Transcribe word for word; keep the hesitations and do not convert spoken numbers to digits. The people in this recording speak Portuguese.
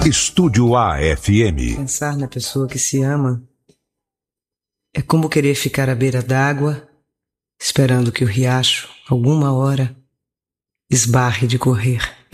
Estúdio A F M. Pensar na pessoa que se ama é como querer ficar à beira d'água, esperando que o riacho, alguma hora, esbarre de correr.